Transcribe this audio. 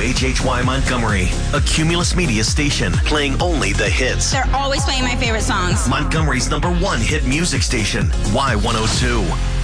WHHY Montgomery, a Cumulus Media station playing only the hits. They're always playing my favorite songs. Montgomery's #1 hit music station, Y102.